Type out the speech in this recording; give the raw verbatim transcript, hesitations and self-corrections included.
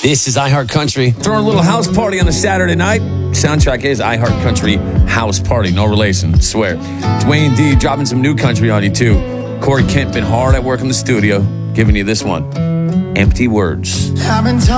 This is iHeart Country. Throwing a little house party on a Saturday night. Soundtrack is iHeart Country House Party. No relation, swear. Dwayne D dropping some new country on you, too. Corey Kent been hard at work in the studio, giving you this one. Empty Words.